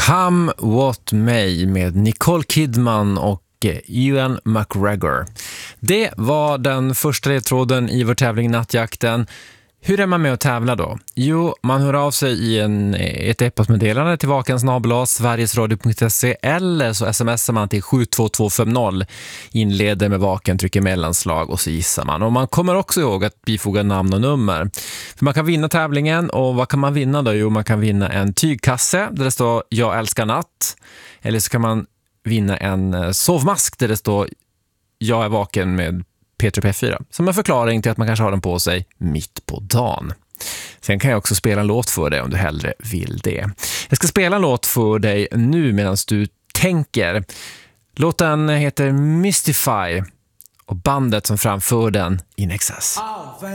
Come What May med Nicole Kidman och Ewan McGregor. Det var den första ledtråden i vår tävling Nattjakten. Hur är man med att tävla då? Jo, man hör av sig i ett e-postmeddelande till vaken@sverigesradio.se eller så smsar man till 72250, inleder med vaken, trycker mellanslag och så gissar man. Och man kommer också ihåg att bifoga namn och nummer. För man kan vinna tävlingen, och vad kan man vinna då? Jo, man kan vinna en tygkasse där det står "Jag älskar natt", eller så kan man vinna en sovmask där det står "Jag är vaken" med P3 P4, som en förklaring till att man kanske har den på sig mitt på dagen. Sen kan jag också spela en låt för dig om du hellre vill det. Jag ska spela en låt för dig nu medan du tänker. Låten heter Mystify och bandet som framför den In Excess.